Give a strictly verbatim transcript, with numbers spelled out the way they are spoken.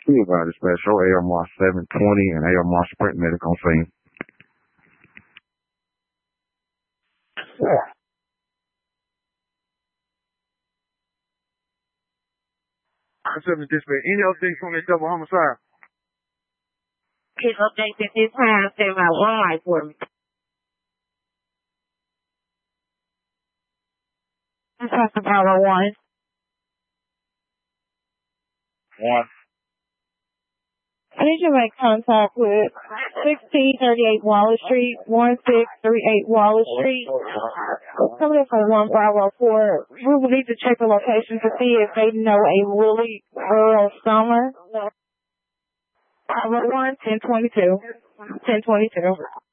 Two of our dispatch, show A M R seven twenty and A M R Sprint Medic on scene. Yeah. seven dispatch. Any updates on that double homicide? His updates at this time, stay about one light for me. This has to power one. One. I need you to make contact with sixteen thirty-eight Wallace Street, one six three eight Wallace Street. Coming in from one five oh four. We will need to check the location to see if they know a Willie Earl Summer. five oh one, ten twenty-two. ten twenty-two.